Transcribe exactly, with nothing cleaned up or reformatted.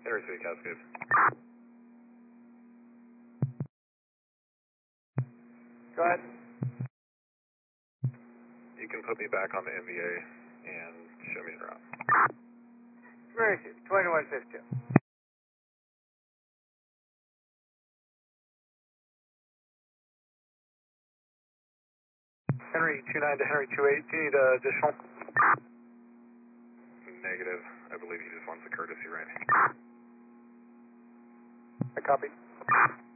Henry three Cascade. Go ahead. You can put me back on the M V A and show me the route. Where is it? twenty-one fifty. Henry two nine to Henry two eight. Do you need uh, additional? Negative. I believe he just wants a courtesy ride. I copy.